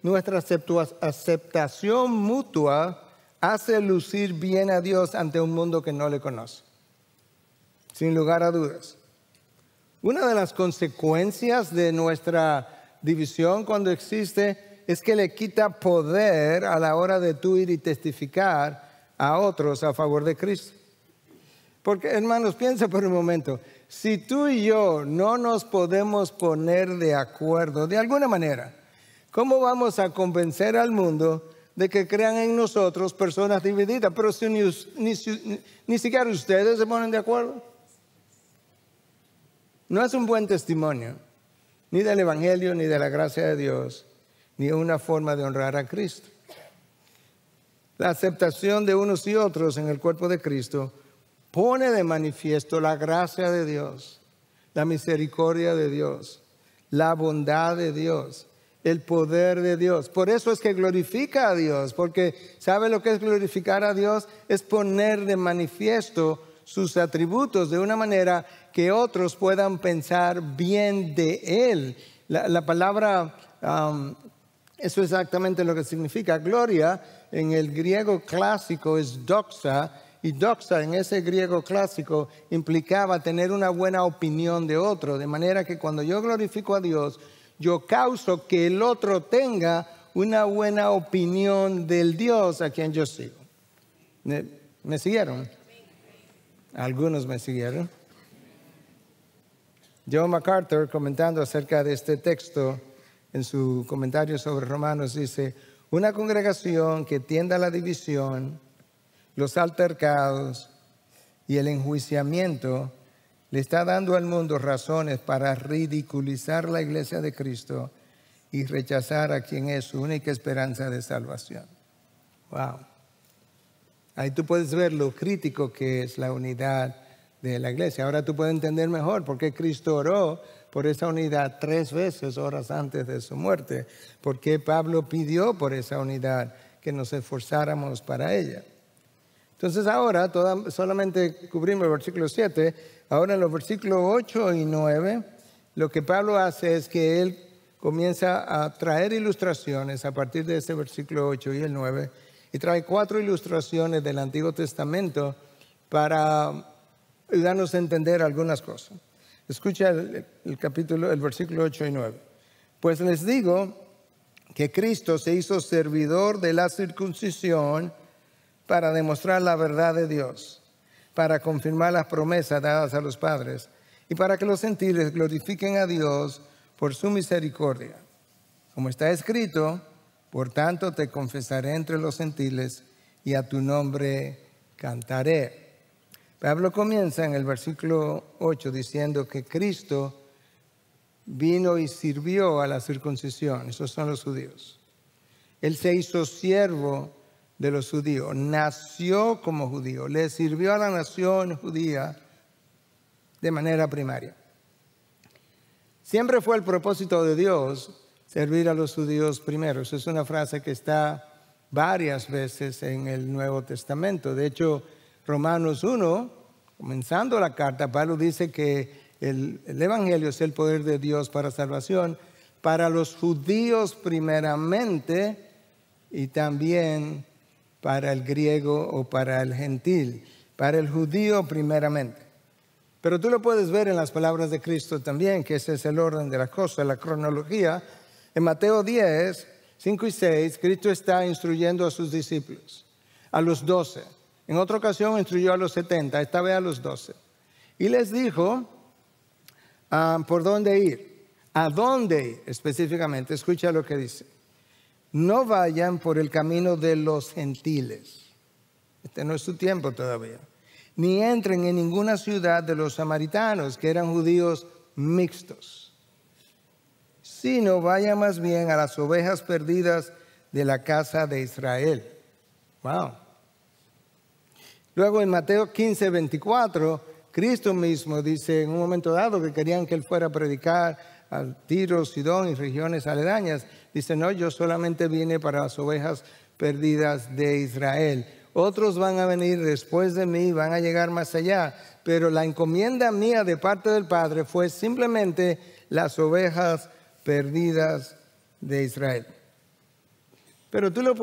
nuestra aceptación mutua hace lucir bien a Dios ante un mundo que no le conoce. Sin lugar a dudas. Una de las consecuencias de nuestra división cuando existe es que le quita poder a la hora de tú ir y testificar a otros a favor de Cristo. Porque, hermanos, piensa por un momento, si tú y yo no nos podemos poner de acuerdo de alguna manera, ¿cómo vamos a convencer al mundo de que crean en nosotros personas divididas? Pero si ni siquiera ustedes se ponen de acuerdo. No es un buen testimonio, ni del Evangelio, ni de la gracia de Dios, ni una forma de honrar a Cristo. La aceptación de unos y otros en el cuerpo de Cristo pone de manifiesto la gracia de Dios, la misericordia de Dios, la bondad de Dios, el poder de Dios. Por eso es que glorifica a Dios, porque ¿sabe lo que es glorificar a Dios? Es poner de manifiesto sus atributos de una manera que otros puedan pensar bien de Él. La palabra, eso es exactamente lo que significa. Gloria en el griego clásico es doxa, y doxa en ese griego clásico implicaba tener una buena opinión de otro, de manera que cuando yo glorifico a Dios, yo causo que el otro tenga una buena opinión del Dios a quien yo sigo. ¿Me siguieron? Algunos me siguieron. John MacArthur, comentando acerca de este texto, en su comentario sobre Romanos, dice: una congregación que tienda a la división, los altercados y el enjuiciamiento le está dando al mundo razones para ridiculizar la iglesia de Cristo y rechazar a quien es su única esperanza de salvación. Wow. Ahí tú puedes ver lo crítico que es la unidad de la iglesia. Ahora tú puedes entender mejor por qué Cristo oró por esa unidad 3 veces horas antes de su muerte. Por qué Pablo pidió por esa unidad, que nos esforzáramos para ella. Entonces ahora solamente cubrimos el versículo 7. Ahora en los versículos 8 y 9, lo que Pablo hace es que él comienza a traer ilustraciones a partir de ese versículo 8 y el 9. Y trae 4 ilustraciones del Antiguo Testamento para ayudarnos a entender algunas cosas. Escucha el versículo 8 y 9. Pues les digo que Cristo se hizo servidor de la circuncisión para demostrar la verdad de Dios, para confirmar las promesas dadas a los padres y para que los gentiles glorifiquen a Dios por su misericordia. Como está escrito: por tanto te confesaré entre los gentiles y a tu nombre cantaré. Pablo comienza en el versículo 8 diciendo que Cristo vino y sirvió a la circuncisión. Esos son los judíos. Él se hizo siervo de los judíos, nació como judío, le sirvió a la nación judía de manera primaria. Siempre fue el propósito de Dios servir a los judíos primero. Esa es una frase que está varias veces en el Nuevo Testamento. De hecho, Romanos 1, comenzando la carta, Pablo dice que el Evangelio es el poder de Dios para salvación, para los judíos primeramente y también para el griego o para el gentil, para el judío primeramente. Pero tú lo puedes ver en las palabras de Cristo también, que ese es el orden de las cosas, la cronología. En Mateo 10, 5 y 6, Cristo está instruyendo a sus discípulos, a los 12. En otra ocasión instruyó a los 70, esta vez a los 12. Y les dijo por dónde ir, a dónde ir específicamente. Escucha lo que dice. No vayan por el camino de los gentiles. Este no es su tiempo todavía. Ni entren en ninguna ciudad de los samaritanos, que eran judíos mixtos. Sino vayan más bien a las ovejas perdidas de la casa de Israel. Wow. Luego en Mateo 15, 24, Cristo mismo dice en un momento dado que querían que él fuera a predicar a Tiro, Sidón y regiones aledañas. Dice: no, yo solamente vine para las ovejas perdidas de Israel. Otros van a venir después de mí, van a llegar más allá. Pero la encomienda mía de parte del Padre fue simplemente las ovejas perdidas de Israel. Pero tú lo